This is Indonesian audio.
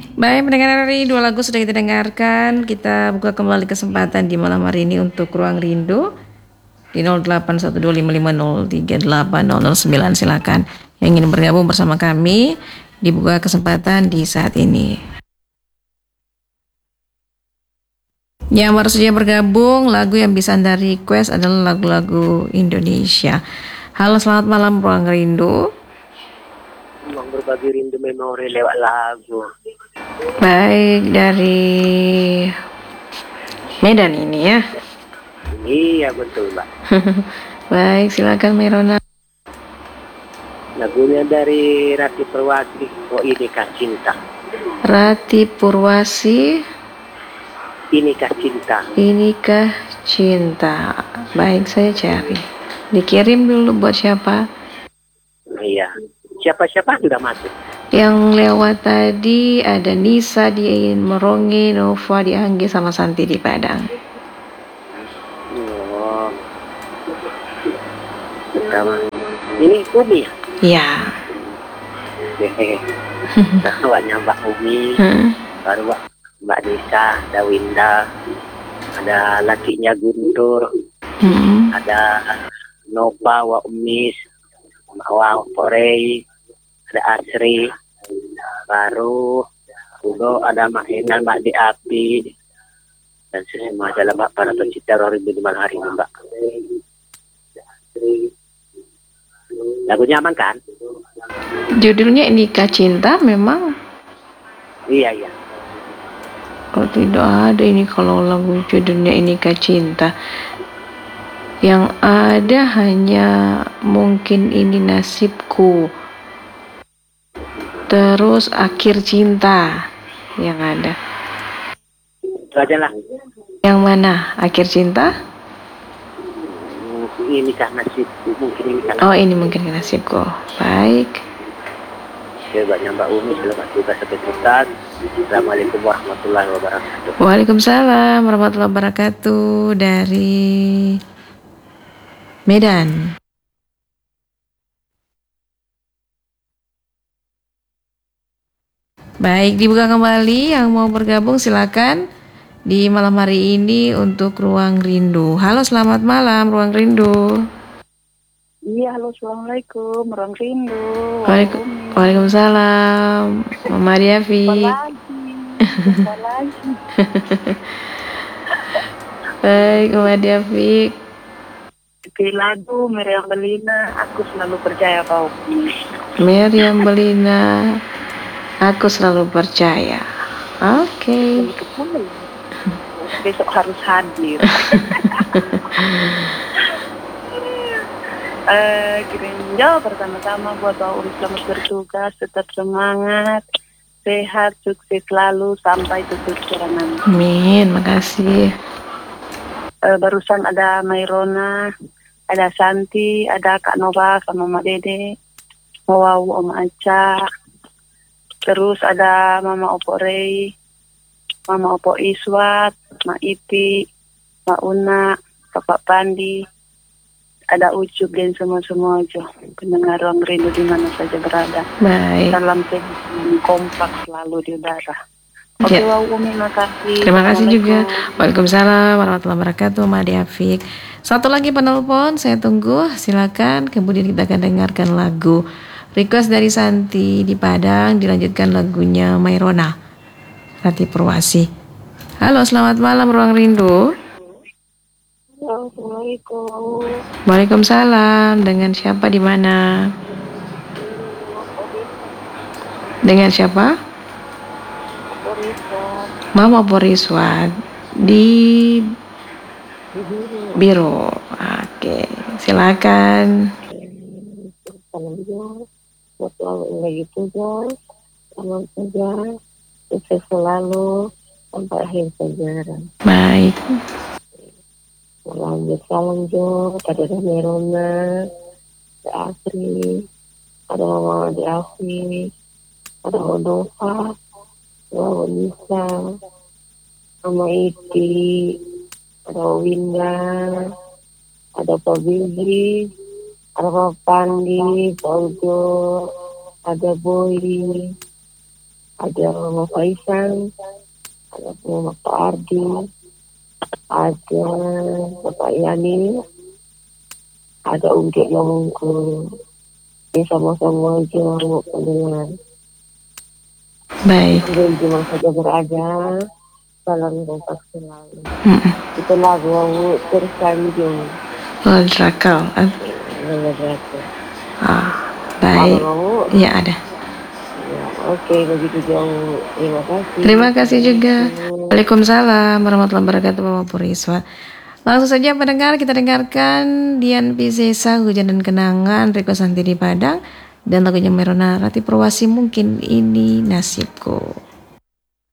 Baik, pendengar hari dua lagu sudah kita dengarkan. Kita buka kembali kesempatan di malam hari ini untuk Ruang Rindu di 081255038009. Silakan yang ingin bergabung bersama kami dibuka kesempatan di saat ini. Yang baru saja bergabung, lagu yang bisa Anda request adalah lagu-lagu Indonesia. Halo, selamat malam Ruang Rindu. Berbagi rindu memori lewat lagu. Baik, dari Medan ini ya. Iya betul Mbak. Baik, silakan Merona. Lagunya dari Rati Perwati. Oh inikah cinta. Rati Purwasi. Inikah cinta. Inikah cinta. Baik, saya cari. Dikirim dulu buat siapa? Iya. Siapa-siapa sudah masuk. Yang lewat tadi ada Nisa di Merongi, Nova di Anggi, sama Santi di Padang. Oh. Pertama. Ini Umi ya? Ya. Awalnya Mbak Umi. Baru Mbak Nisa, ada Winda, ada lakinya Guntur, ada Nova, Wa Umis, Wa Porei, ada Asri, baru Udo, ada Mak Enal, Mak Di Api, dan semua adalah Mbak para pecinta Rory di malam hari ini Mbak. Lagunya aman kan? Judulnya Inikah Cinta memang? Iya, iya. Oh, tidak ada ini kalau lagu judulnya Inikah Cinta. Yang ada hanya mungkin Ini Nasibku. Terus Akhir Cinta yang ada. Itu aja lah. Yang mana? Akhir Cinta? Ini kan nasibku, mungkin ini kan. Oh, ini mungkin nasibku. Baik. Ya, banyak Mbak Umi, selamat tugas sampai tuntas. Assalamualaikum warahmatullahi wabarakatuh. Waalaikumsalam warahmatullahi wabarakatuh dari Medan. Baik, dibuka kembali. Yang mau bergabung silakan di malam hari ini untuk Ruang Rindu. Halo, selamat malam Ruang Rindu. Iya, halo, assalamualaikum, Ruang Rindu. Waalaikumsalam, Mama Diavi. Jumpa lagi. Baik, Mama Diavi. Di lagu Meriam Belina, Aku Selalu Percaya Kau. Meriam Belina, Aku Selalu Percaya. Oke. Besok harus hadir. Gereja pertama-tama buat Pak Uri selamat bertugas, tetap semangat, sehat, sukses selalu sampai tutup kerangan. Amin, makasih. Barusan ada Mairona, ada Santi, ada Kak Nova sama Mak Dede, Wow Om Aca, terus ada Mama Opo Rei, Mama Opo Iswat, Mak Ipi, Mak Una, Bapak Pandi, ada Ucup dan semua aja pendengar Ruang Rindu di mana saja berada. Baik. Salam sehat kompak selalu di udara. Oke, Ya. Umi, makasih. Terima kasih juga. Waalaikumsalam warahmatullahi wabarakatuh, Madi Afik. Satu lagi penelpon, saya tunggu. Silakan. Kemudian kita akan dengarkan lagu request dari Santi di Padang, dilanjutkan lagunya Mairona, Rati Purwasi. Halo, selamat malam Ruang Rindu. Assalamualaikum. Waalaikumsalam. Dengan siapa di mana? Dengan siapa? Mama Poriswat di Biro. Oke, silakan. Salam juga buat lagi tugas, salam saja, sukses selalu sampai akhir pelajaran. Baik. Salam Jo, ada Merona, ada Asri, ada Mama Di Afi, ada Odova, ada Nisa, Mama Iti, ada Winda, ada Pak Billy, ada Pak Pandi, Pak Ujo, ada Boy, ada Mama Faisal, ada Mama Pak Ardi, ada Bapak Yani, ada Ungkit Lamungku. Ya sama-sama aja mau pendengar. Baik. Di mana saja berada, salam kompak selalu. Itu lagu aku tersanjung. Drakal. Baik. Ya ada. Ya, oke, begitu jauh. Terima kasih. Terima kasih juga. Waalaikumsalam warahmatullahi wabarakatuh, Mama Puriswa. Langsung saja pendengar, kita dengarkan Dian Piscesa, Hujan dan Kenangan, Riko Santi di Padang, dan lagunya Merona Rati Perwasi, Mungkin Ini Nasibku.